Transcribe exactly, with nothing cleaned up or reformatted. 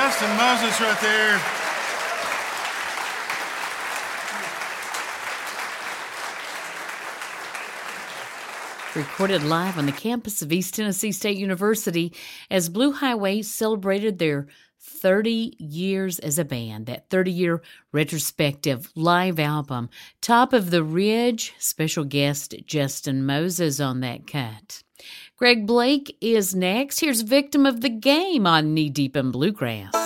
Justin Moses right there. Recorded live on the campus of East Tennessee State University as Blue Highway celebrated their thirty years as a band, that thirty-year retrospective live album. Top of the Ridge, special guest Justin Moses on that cut. Greg Blake is next. Here's Victim of the Game on Knee Deep in Bluegrass.